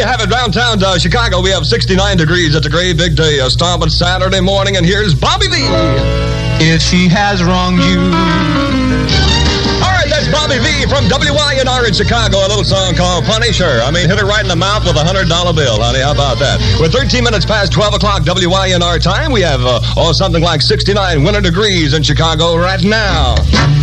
you have it. Downtown Chicago, we have 69 degrees. It's a great big day. A stomping Saturday morning, and here's Bobby V. If she has wronged you. All right, that's Bobby V from WYNR in Chicago. A little song called Punisher. I mean, hit her right in the mouth with a $100 bill, honey. How about that? With 13 minutes past 12 o'clock WYNR time, we have something like 69 winter degrees in Chicago right now.